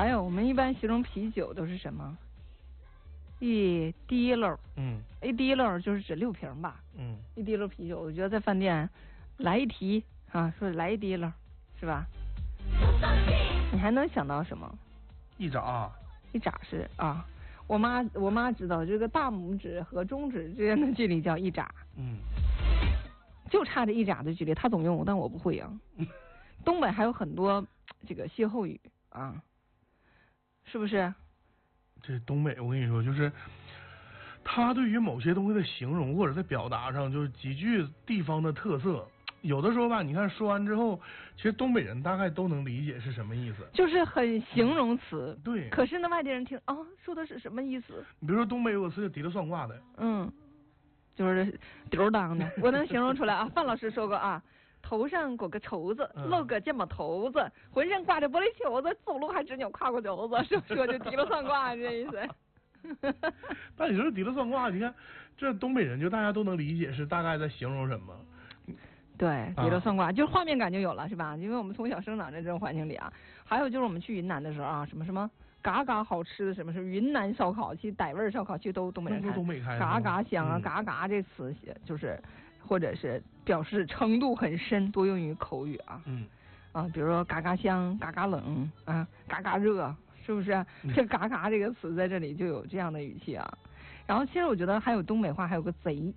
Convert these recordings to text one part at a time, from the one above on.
还有我们一般形容啤酒都是什么？一滴漏。一滴漏就是指6瓶吧。一滴漏啤酒，我觉得在饭店来一提啊，说来一滴漏，是吧？你还能想到什么？ 一扎。 一扎是啊，我妈知道这个大拇指和中指之间的距离叫一扎。就差这一扎的距离，她总用，但我不会啊。东北还有很多这个歇后语啊，是不是？ 这东北，我跟你说，就是他对于某些东西的形容或者在表达上，就是极具地方的特色。有的时候吧，你看说完之后，其实东北人大概都能理解是什么意思， 就是很形容词。 对。 可是呢，外地人听啊，说的是什么意思？ 你比如说东北有个词叫提了算卦的。 就是丢当的，我能形容出来啊。范老师说过啊，头上裹个绸子，露个肩膀头子，浑身挂着玻璃球子，走路还直扭胯骨轴子，是不是就提了算卦这意思？ 但你说提了算卦，你看这东北人就大家都能理解是大概在形容什么。 对，提了算卦，就是画面感就有了，是吧？因为我们从小生长在这种环境里啊。还有就是我们去云南的时候啊，什么嘎嘎好吃的，什么是云南烧烤，其实傣味烧烤其实都东北人开，嘎嘎香啊，嘎嘎这词就是或者是表示程度很深，多用于口语啊。比如说嘎嘎香、嘎嘎冷啊、嘎嘎热，是不是？这嘎嘎这个词在这里就有这样的语气啊。然后其实我觉得还有东北话还有个贼。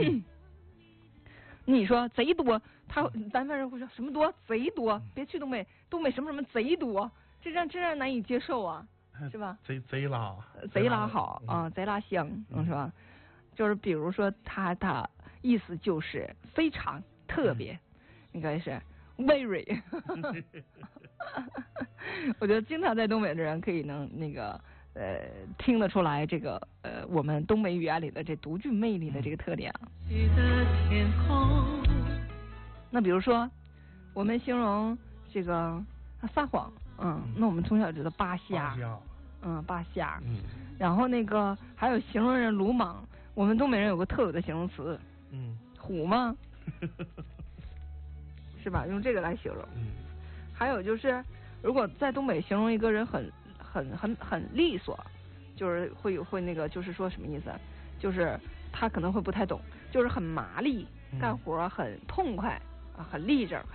你说贼多，南方人会说什么多？贼多，别去东北什么贼多，这让人难以接受啊，是吧？ 贼拉好啊，贼拉香，是吧？就是比如说它的意思就是非常特别，应该是 very。我觉得经常在东北的人可以能听得出来这个我们东北语言里的这独具魅力的这个特点啊。那比如说我们形容这个撒谎，那我们从小知道扒瞎，扒瞎，然后还有形容人鲁莽，我们东北人有个特有的形容词，虎嘛，是吧？用这个来形容。还有就是如果在东北形容一个人很利索，就是会就是说什么意思？就是他可能会不太懂，就是很麻利，干活很痛快啊，很利整。